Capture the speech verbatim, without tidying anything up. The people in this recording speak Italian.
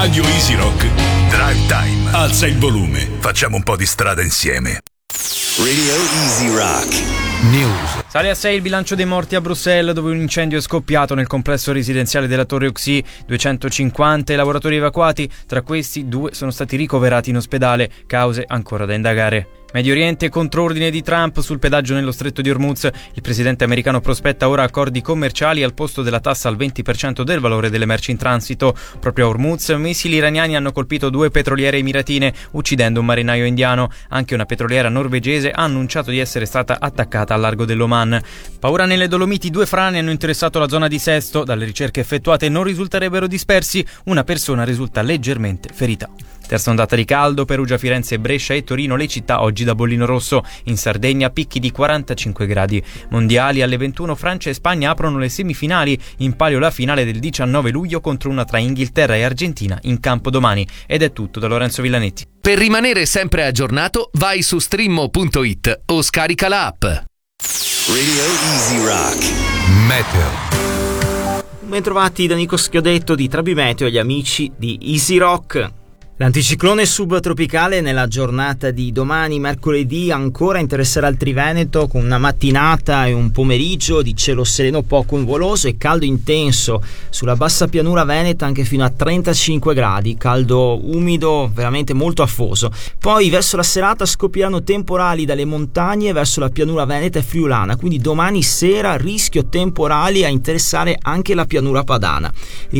Radio Easy Rock Drive Time. Alza il volume. Facciamo un po' di strada insieme. Radio Easy Rock News. Sale a sei il bilancio dei morti a Bruxelles, dove un incendio è scoppiato nel complesso residenziale della Torre Oxy. duecentocinquanta i lavoratori evacuati, tra questi due sono stati ricoverati in ospedale, cause ancora da indagare. Medio Oriente, controordine di Trump sul pedaggio nello stretto di Hormuz. Il presidente americano prospetta ora accordi commerciali al posto della tassa al venti per cento del valore delle merci in transito. Proprio a Hormuz, missili iraniani hanno colpito due petroliere emiratine, uccidendo un marinaio indiano. Anche una petroliera norvegese ha annunciato di essere stata attaccata al largo dell'Oman. Paura nelle Dolomiti, due frane hanno interessato la zona di Sesto. Dalle ricerche effettuate non risulterebbero dispersi, una persona risulta leggermente ferita. Terza ondata di caldo, Perugia, Firenze, Brescia e Torino, le città oggi da bollino rosso. In Sardegna picchi di quarantacinque gradi. Mondiali, alle ventuno Francia e Spagna aprono le semifinali. In palio la finale del diciannove luglio contro una tra Inghilterra e Argentina in campo domani. Ed è tutto da Lorenzo Villanetti. Per rimanere sempre aggiornato, vai su streammo punto it o scarica la app. Radio Easy Rock Meteo. Bentrovati da Nico Schiodetto di Trabi Meteo e gli amici di Easy Rock. L'anticiclone subtropicale nella giornata di domani, mercoledì, ancora interesserà il Triveneto con una mattinata e un pomeriggio di cielo sereno poco nuvoloso e caldo intenso sulla bassa pianura veneta anche fino a trentacinque gradi, caldo umido veramente molto afoso. Poi verso la serata scoppieranno temporali dalle montagne verso la pianura veneta e friulana, quindi domani sera rischio temporali a interessare anche la pianura padana.